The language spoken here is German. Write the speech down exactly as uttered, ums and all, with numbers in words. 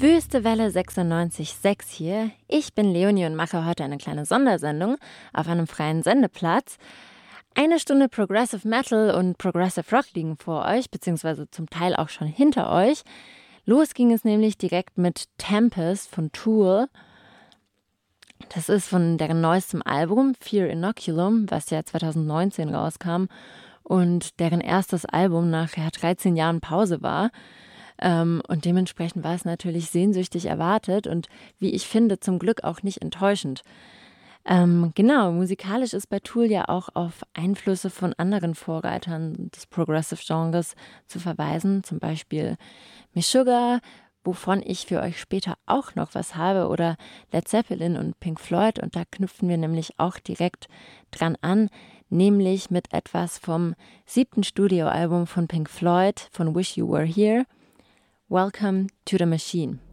Wüste Welle sechsundneunzig Komma sechs hier. Ich bin Leonie und mache heute eine kleine Sondersendung auf einem freien Sendeplatz. Eine Stunde Progressive Metal und Progressive Rock liegen vor euch, beziehungsweise zum Teil auch schon hinter euch. Los ging es nämlich direkt mit Tempest von Tool. Das ist von deren neuestem Album, Fear Inoculum, was ja zwanzig neunzehn rauskam und deren erstes Album nach ja, dreizehn Jahren Pause war. Ähm, und dementsprechend war es natürlich sehnsüchtig erwartet und wie ich finde, zum Glück auch nicht enttäuschend. Ähm, genau, musikalisch ist bei Tool ja auch auf Einflüsse von anderen Vorreitern des Progressive-Genres zu verweisen, zum Beispiel Meshuggah, wovon ich für euch später auch noch was habe, oder Led Zeppelin und Pink Floyd, und da knüpfen wir nämlich auch direkt dran an, nämlich mit etwas vom siebten Studioalbum von Pink Floyd, von Wish You Were Here, Welcome to the Machine.